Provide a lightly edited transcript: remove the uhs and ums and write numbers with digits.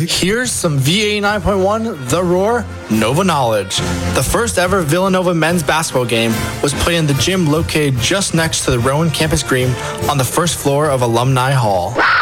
Here's some V89.1 The Roar Nova Knowledge. The first ever Villanova men's basketball game was played in the gym located just next to the Rowan campus green on the first floor of Alumni Hall.